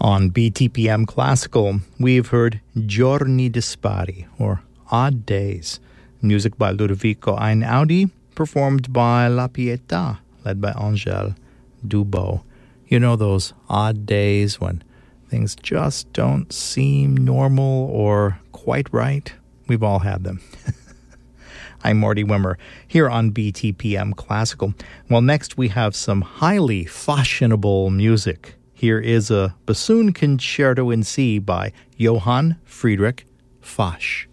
On BTPM Classical, we've heard Giorni Dispari, or Odd Days, music by Ludovico Einaudi, performed by La Pietà, led by Angèle Dubos. You know those odd days when things just don't seem normal or quite right? We've all had them. I'm Marty Wimmer, here on BTPM Classical. Well, next we have some highly fashionable music. Here is a bassoon concerto in C by Johann Friedrich Fasch.